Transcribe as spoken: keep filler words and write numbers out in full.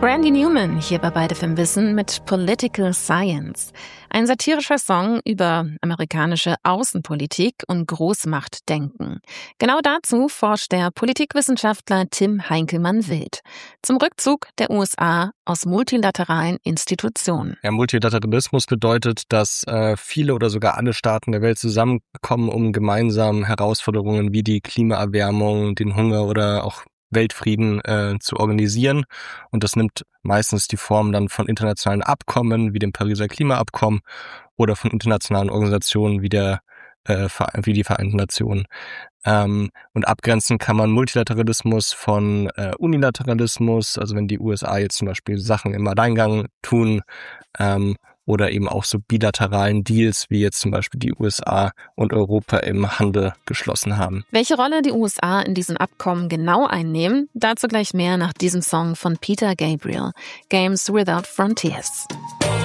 Randy Newman hier bei Beide Film Wissen mit Political Science. Ein satirischer Song über amerikanische Außenpolitik und Großmachtdenken. Genau dazu forscht der Politikwissenschaftler Tim Heinkelmann-Wild zum Rückzug der U S A aus multilateralen Institutionen. Ja, Multilateralismus bedeutet, dass äh, viele oder sogar alle Staaten der Welt zusammenkommen, um gemeinsam Herausforderungen wie die Klimaerwärmung, den Hunger oder auch Weltfrieden äh, zu organisieren. Und das nimmt meistens die Form dann von internationalen Abkommen wie dem Pariser Klimaabkommen oder von internationalen Organisationen wie der äh, wie die Vereinten Nationen. Ähm, und abgrenzen kann man Multilateralismus von äh, Unilateralismus, also wenn die U S A jetzt zum Beispiel Sachen im Alleingang tun, ähm, oder eben auch so bilateralen Deals, wie jetzt zum Beispiel die U S A und Europa im Handel geschlossen haben. Welche Rolle die U S A in diesen Abkommen genau einnehmen, dazu gleich mehr nach diesem Song von Peter Gabriel, Games Without Frontiers.